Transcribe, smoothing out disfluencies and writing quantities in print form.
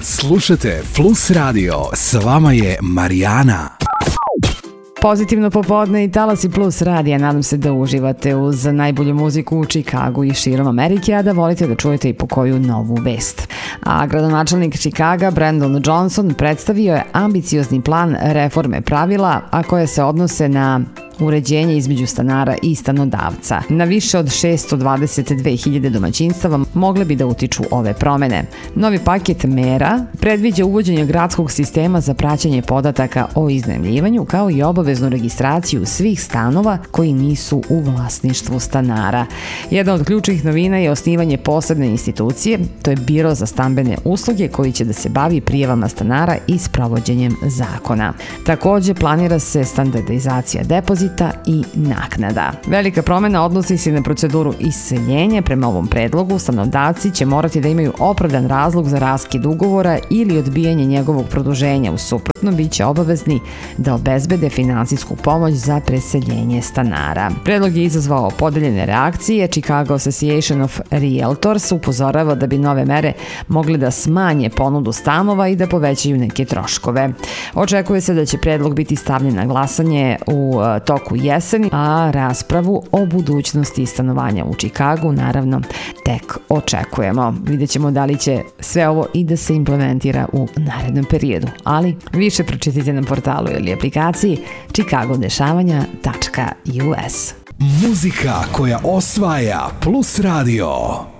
Slušajte Plus Radio, s vama je Marijana. Pozitivno popodne i Talasi Plus radija. Nadam se da uživate uz najbolju muziku u Čikagu i širom Amerike, a da volite da čujete i po koju novu vest. A gradonačelnik Čikaga Brandon Johnson predstavio je ambiciozni plan reforme pravila, a koje se odnose na uređenje između stanara i stanodavca. Na više od 622.000 domaćinstava mogle bi da utiču ove promene. Novi paket mera predviđa uvođenje gradskog sistema za praćenje podataka o iznajmljivanju, kao i obaveznu registraciju svih stanova koji nisu u vlasništvu stanara. Jedna od ključnih novina je osnivanje posebne institucije, to je Biro za stambene usluge koji će da se bavi prijavama stanara i sprovođenjem zakona. Takođe, planira se standardizacija depozita i naknada. Velika promena odnosi se na proceduru iseljenja. Prema ovom predlogu, stanodavci će morati da imaju opravdan razlog za raskid ugovora ili odbijanje njegovog produženja. U suprotnom, bit će obavezni da obezbede finansijsku pomoć za preseljenje stanara. Predlog je izazvao podeljene reakcije. Chicago Association of Realtors upozorava da bi nove mere mogle da smanje ponudu stanova i da povećaju neke troškove. Očekuje se da će predlog biti stavljen na glasanje u toku jeseni, a raspravu o budućnosti stanovanja u Čikagu naravno tek očekujemo. Vidjet ćemo da li će sve ovo i da se implementira u narednom periodu, ali više pročitajte na portalu ili aplikaciji chicagodešavanja.us. Muzika koja osvaja Plus Radio.